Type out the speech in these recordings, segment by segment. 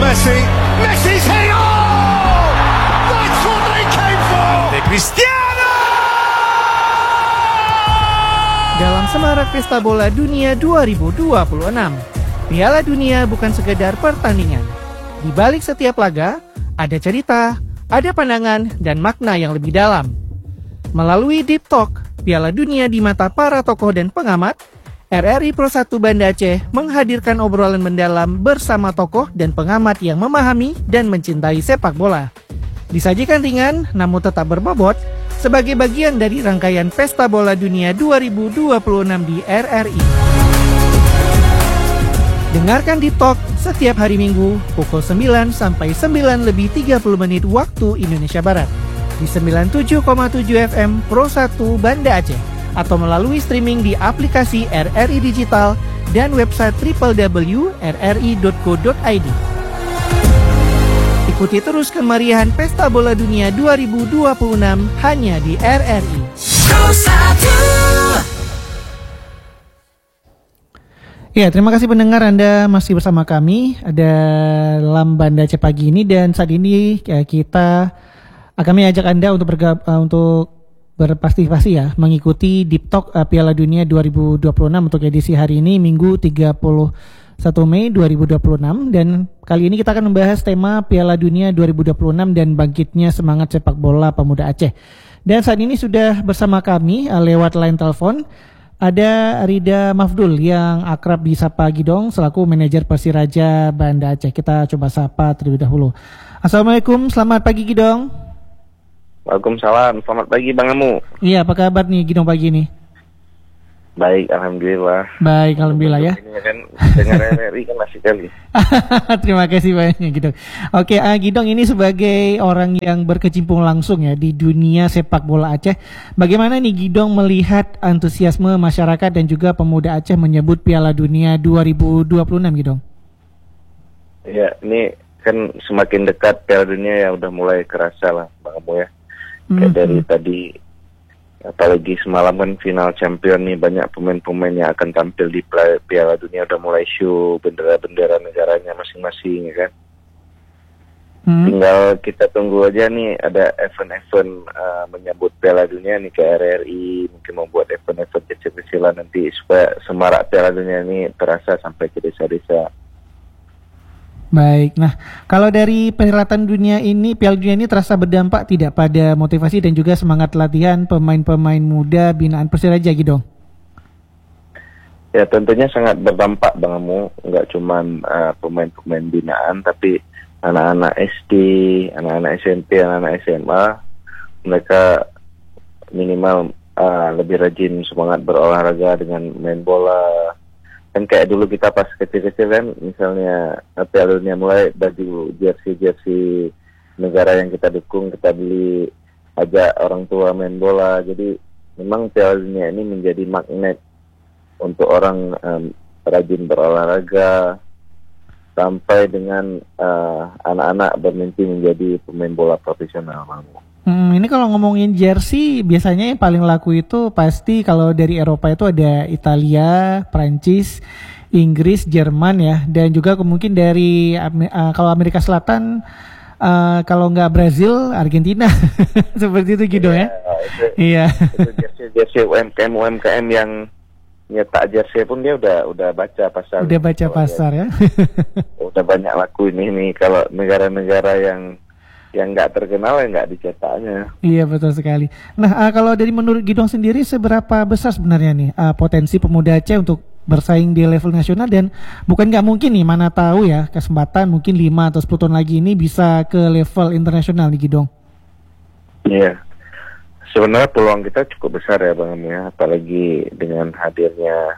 Messi. Messi's here! Oh! That's what they came for! De Cristiano! Dalam semarak Pesta Bola Dunia 2026, Piala Dunia bukan sekedar pertandingan. Di balik setiap laga, ada cerita, ada pandangan, dan makna yang lebih dalam. Melalui Deep Talk, Piala Dunia di mata para tokoh dan pengamat, RRI Pro 1 Banda Aceh menghadirkan obrolan mendalam bersama tokoh dan pengamat yang memahami dan mencintai sepak bola. Disajikan ringan namun tetap berbobot sebagai bagian dari rangkaian Pesta Bola Dunia 2026 di RRI. Dengarkan Deep Talk setiap hari Minggu pukul 9 sampai 9 lebih 30 menit waktu Indonesia Barat di 97,7 FM Pro 1 Banda Aceh atau melalui streaming di aplikasi RRI Digital dan website www.rri.co.id. Ikuti terus kemeriahan Pesta Bola Dunia 2026 hanya di RRI. Ya, terima kasih pendengar, Anda masih bersama kami dalam Banda Aceh pagi ini, dan saat ini kami ajak Anda untuk berpartisipasi ya, mengikuti Deep Talk Piala Dunia 2026 untuk edisi hari ini Minggu 31 Mei 2026, dan kali ini kita akan membahas tema Piala Dunia 2026 dan bangkitnya semangat sepak bola pemuda Aceh. Dan saat ini sudah bersama kami lewat line telepon ada Rida Mafdul yang akrab disapa Gidong selaku manajer Persiraja Banda Aceh. Kita coba sapa terlebih dahulu. Assalamualaikum, selamat pagi Gidong. Waalaikumsalam, selamat pagi Bang Amu. Iya, apa kabar nih Gidong pagi ini? Baik, alhamdulillah. Baik, alhamdulillah ya. Ini kan dengar RRI kan asik kali. Terima kasih banyak Gidong. Oke, Gidong ini sebagai orang yang berkecimpung langsung ya di dunia sepak bola Aceh, bagaimana nih Gidong melihat antusiasme masyarakat dan juga pemuda Aceh menyebut Piala Dunia 2026 Gidong? Ya, ini kan semakin dekat Piala Dunia ya, udah mulai kerasa lah Bang Amu ya. Kayak dari tadi, apalagi semalam kan final champion nih, banyak pemain-pemain yang akan tampil di Piala Dunia udah mulai show bendera-bendera negaranya masing-masing ya kan. Tinggal kita tunggu aja nih ada event-event menyambut Piala Dunia nih, ke RRI mungkin membuat event-event kecil-kecilan nanti supaya semarak Piala Dunia ini terasa sampai ke desa-desa. Baik, nah kalau dari perhelatan dunia ini, Piala Dunia ini terasa berdampak tidak pada motivasi dan juga semangat latihan pemain-pemain muda binaan Persiraja gitu? Ya tentunya sangat berdampak Bang Amu, nggak cuman pemain-pemain binaan, tapi anak-anak SD, anak-anak SMP, anak-anak SMA, mereka minimal lebih rajin semangat berolahraga dengan main bola. Kan kayak dulu kita pas kecil-kecil kan, misalnya Piala Dunia mulai, baju jersey negara yang kita dukung kita beli, ajak orang tua main bola. Jadi memang Piala Dunia ini menjadi magnet untuk orang rajin berolahraga sampai dengan anak-anak bermimpi menjadi pemain bola profesional. Ini kalau ngomongin jersey, biasanya yang paling laku itu pasti kalau dari Eropa itu ada Italia, Prancis, Inggris, Jerman ya, dan juga mungkin dari kalau Amerika Selatan, kalau nggak Brazil, Argentina. Seperti itu gitu ya. Iya. Itu jersey UMKM yang nyetak jersey pun dia udah baca pasar. Udah baca pasar ya. Udah banyak laku ini kalau negara-negara yang nggak terkenal ya nggak dicetaknya. Iya betul sekali. Nah kalau dari menurut Gidong sendiri, seberapa besar sebenarnya nih potensi pemuda Aceh untuk bersaing di level nasional, dan bukan nggak mungkin nih, mana tahu ya kesempatan mungkin 5 atau 10 tahun lagi ini bisa ke level internasional nih Gidong. Iya, sebenarnya peluang kita cukup besar ya Bang Amu ya, apalagi dengan hadirnya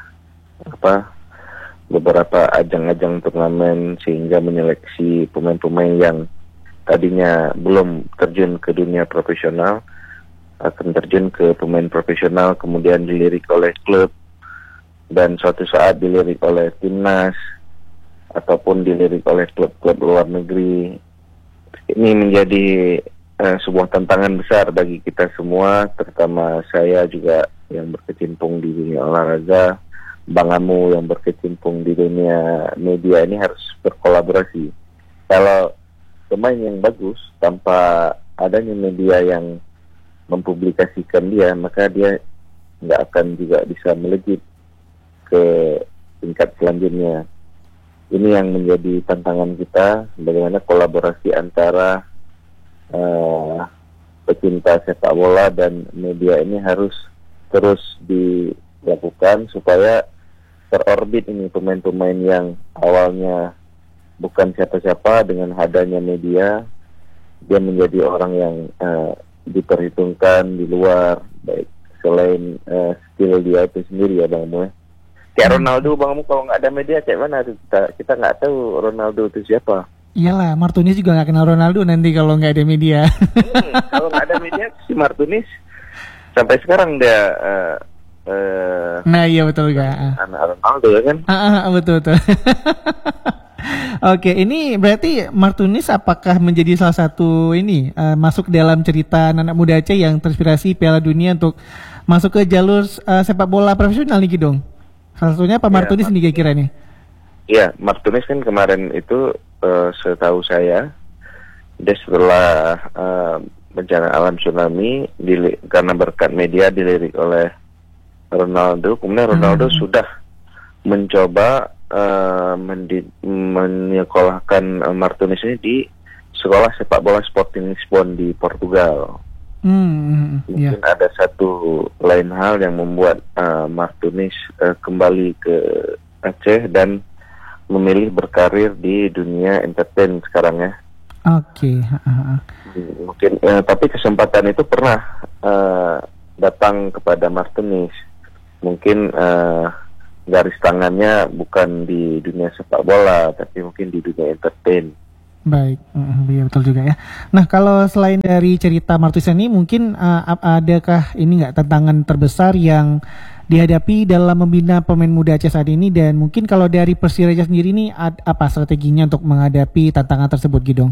beberapa ajang-ajang turnamen sehingga menyeleksi pemain-pemain yang tadinya belum terjun ke dunia profesional akan terjun ke pemain profesional, kemudian dilirik oleh klub dan suatu saat dilirik oleh timnas ataupun dilirik oleh klub-klub luar negeri. Ini menjadi sebuah tantangan besar bagi kita semua, terutama saya juga yang berkecimpung di dunia olahraga, Bang Amu yang berkecimpung di dunia media. Ini harus berkolaborasi Kalau pemain yang bagus tanpa adanya media yang mempublikasikan dia, maka dia nggak akan juga bisa melejit ke tingkat selanjutnya. Ini yang menjadi tantangan kita, bagaimana kolaborasi antara pecinta sepak bola dan media ini harus terus dilakukan supaya terorbit ini pemain-pemain yang awalnya bukan siapa-siapa, dengan adanya media dia menjadi orang yang diperhitungkan di luar, baik selain skill dia itu sendiri ya Bang Mu. Kayak Ronaldo Bang Mu, kalau nggak ada media kayak mana kita nggak tahu Ronaldo itu siapa. Iyalah, Martinez juga nggak kenal Ronaldo nanti kalau nggak ada media. Kalau nggak ada media, si Martinez sampai sekarang dia Nah iya betul gak? anak Ronaldo ya kan? Betul. Oke, ini berarti Martinez apakah menjadi salah satu ini masuk dalam cerita anak muda Aceh yang terinspirasi Piala Dunia untuk masuk ke jalur sepak bola profesional nih Gidong? Salah satunya Pak Martinez nih kira-kira nih? Iya, Martinez kan kemarin itu setahu saya dia setelah bencana alam tsunami karena berkat media dilirik oleh Ronaldo, kemudian Ronaldo sudah mencoba menyekolahkan Martinez ini di sekolah sepak bola Sporting Lisbon di Portugal. Mungkin ada satu lain hal yang membuat Martinez kembali ke Aceh dan memilih berkarir di dunia entertain sekarang ya. Oke. Mungkin tapi kesempatan itu pernah datang kepada Martinez. Mungkin garis tangannya bukan di dunia sepak bola, tapi mungkin di dunia entertain. Baik, iya betul juga ya. Nah kalau selain dari cerita Martinez ini, mungkin adakah ini nggak tantangan terbesar yang dihadapi dalam membina pemain muda Aceh saat ini, dan mungkin kalau dari Persiraja sendiri ini apa strateginya untuk menghadapi tantangan tersebut, Gidong?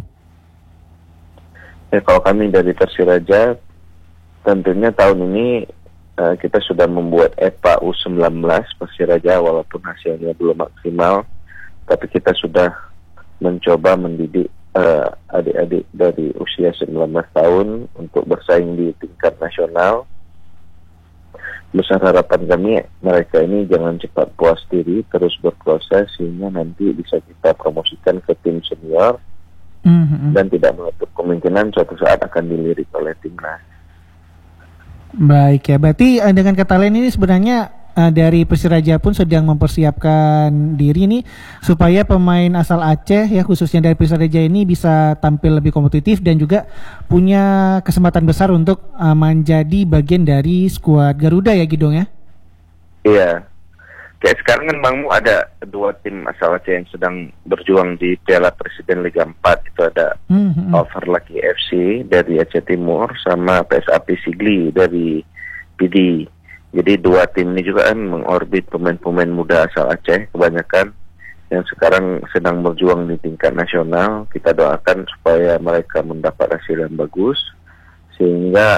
Ya, kalau kami dari Persiraja, tentunya tahun ini kita sudah membuat EPA U19 Persiraja, walaupun hasilnya belum maksimal, tapi kita sudah mencoba mendidik adik-adik dari usia 19 tahun untuk bersaing di tingkat nasional. Besar harapan kami mereka ini jangan cepat puas diri, terus berproses sehingga nanti bisa kita promosikan ke tim senior dan tidak menutup kemungkinan suatu saat akan dilirik oleh timnas. Baik ya, berarti dengan kata lain ini sebenarnya dari Persiraja pun sedang mempersiapkan diri nih supaya pemain asal Aceh ya khususnya dari Persiraja ini bisa tampil lebih kompetitif dan juga punya kesempatan besar untuk menjadi bagian dari skuad Garuda ya Gidong ya? Iya, kayak sekarang kan Bang Mu ada 2 tim asal Aceh yang sedang berjuang di Piala Presiden Liga 4. Itu ada Overlucky FC dari Aceh Timur sama PSAP Sigli dari PD. Jadi 2 tim ini juga kan mengorbit pemain-pemain muda asal Aceh kebanyakan yang sekarang sedang berjuang di tingkat nasional. Kita doakan supaya mereka mendapat hasil yang bagus sehingga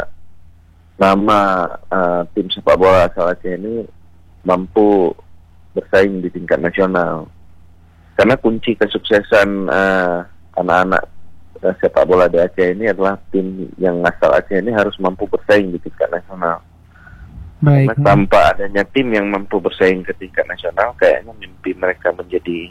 nama tim sepak bola asal Aceh ini mampu bersaing di tingkat nasional. Karena kunci kesuksesan anak-anak sepak bola di Aceh ini adalah tim yang asal Aceh ini harus mampu bersaing di tingkat nasional. Baik. Karena tanpa adanya tim yang mampu bersaing ke tingkat nasional, kayaknya mimpi mereka menjadi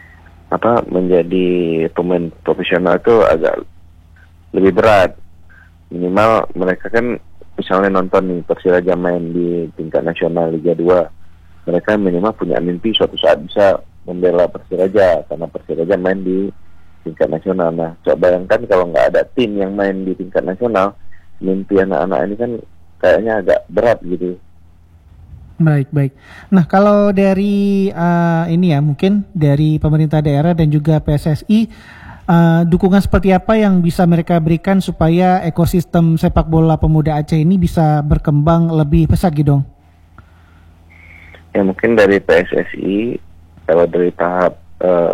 pemain profesional itu agak lebih berat. Minimal mereka kan misalnya nonton nih Persiraja main di tingkat nasional Liga 2, mereka minimal punya mimpi suatu saat bisa membela Persiraja karena Persiraja main di tingkat nasional. Nah, coba bayangkan kalau nggak ada tim yang main di tingkat nasional, mimpi anak-anak ini kan kayaknya agak berat gitu. Baik. Nah kalau dari ini ya mungkin dari pemerintah daerah dan juga PSSI dukungan seperti apa yang bisa mereka berikan supaya ekosistem sepak bola pemuda Aceh ini bisa berkembang lebih pesat gitu dong? Ya mungkin dari PSSI kalau dari tahap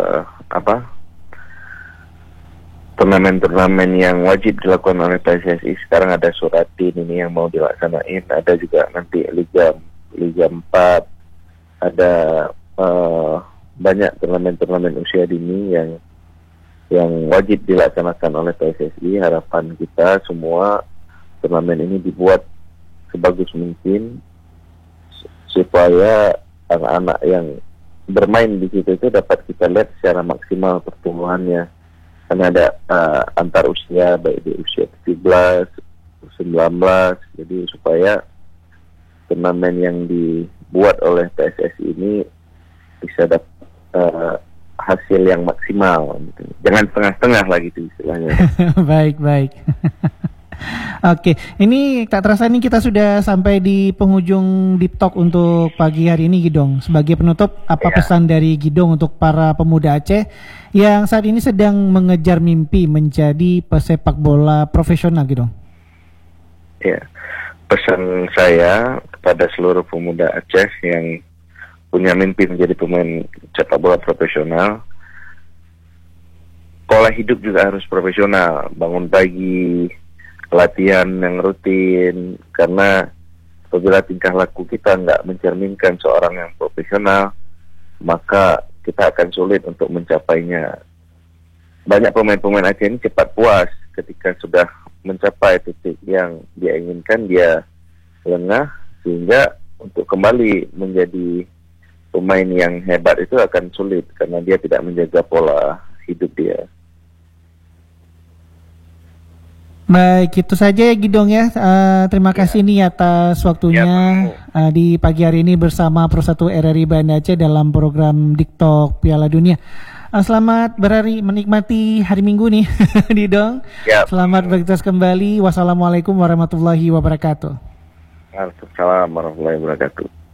turnamen-turnamen yang wajib dilakukan oleh PSSI sekarang ada Suratin ini yang mau dilaksanain, ada juga nanti Liga 4, ada banyak turnamen-turnamen usia dini yang yang wajib dilaksanakan oleh PSSI. Harapan kita semua turnamen ini dibuat sebagus mungkin supaya anak-anak yang bermain di situ itu dapat kita lihat secara maksimal pertumbuhannya. Karena ada antar usia, baik di usia 17, 19, jadi supaya turnamen yang dibuat oleh PSSI ini bisa dapat hasil yang maksimal, gitu. Jangan setengah-setengah lah gitu istilahnya. Baik. Oke, ini tak terasa nih kita sudah sampai di penghujung Deep Talk untuk pagi hari ini, Gidong. Sebagai penutup, apa pesan dari Gidong untuk para pemuda Aceh yang saat ini sedang mengejar mimpi menjadi pesepak bola profesional, Gidong? Ya, pesan saya kepada seluruh pemuda Aceh yang punya mimpi menjadi pemain sepak bola profesional, pola hidup juga harus profesional, bangun pagi, latihan yang rutin, karena apabila tingkah laku kita nggak mencerminkan seorang yang profesional, maka kita akan sulit untuk mencapainya. Banyak pemain-pemain Aceh ini cepat puas ketika sudah mencapai titik yang dia inginkan, dia lengah, sehingga untuk kembali menjadi pemain yang hebat itu akan sulit karena dia tidak menjaga pola hidup dia. Baik, itu saja ya Gidong ya. Terima kasih nih atas waktunya di pagi hari ini bersama Pro 1 RRI Banda Aceh dalam program TikTok Piala Dunia. Selamat berhari menikmati hari Minggu nih, Gidong. Selamat beraktivitas kembali. Wassalamualaikum warahmatullahi wabarakatuh. Waalaikumsalam warahmatullahi wabarakatuh.